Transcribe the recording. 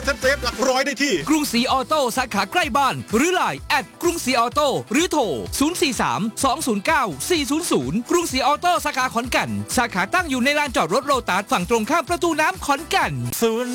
เซฟหลักร้อยได้ที่กรุงศรีออโต้สาขาใกล้บ้านหรือไลน์กรุงศรีออโต้หรือโทร043-209-400กรุงศรีออโต้สาขาขอนแก่นสาขาตั้งอยู่ในลานจอดรถโลตัสฝั่งตรงข้ามประตูน้ำขอนแก่น